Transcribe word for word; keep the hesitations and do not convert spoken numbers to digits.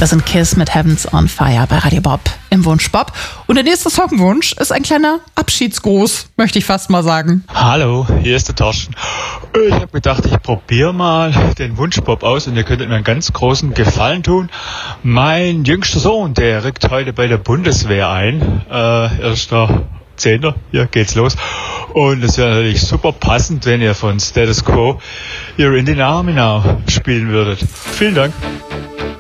Das sind Kiss mit Heavens on Fire bei Radio Bob im Wunsch Bob. Und der nächste Songwunsch ist ein kleiner Abschiedsgruß, möchte ich fast mal sagen. Hallo, hier ist der Torsten. Ich habe gedacht, ich probiere mal den Wunsch Bob aus und ihr könntet mir einen ganz großen Gefallen tun. Mein jüngster Sohn, der rückt heute bei der Bundeswehr ein. Äh, erster Zehnter, hier geht's los. Und es wäre natürlich super passend, wenn ihr von Status Quo You're in the Army Now spielen würdet. Vielen Dank.